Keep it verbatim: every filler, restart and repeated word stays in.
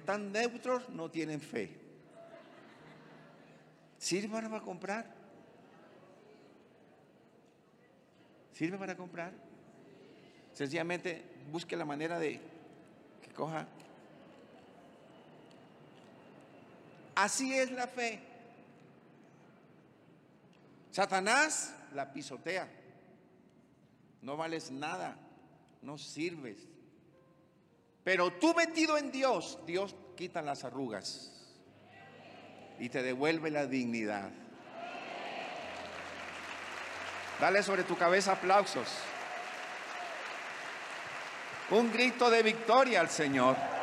están neutros no tienen fe. ¿Sirve para comprar? ¿Sirve para comprar? Sencillamente busque la manera de que coja. Así es la fe. Satanás la pisotea. No vales nada, no sirves. Pero tú metido en Dios, Dios quita las arrugas y te devuelve la dignidad. Dale sobre tu cabeza aplausos. Un grito de victoria al Señor.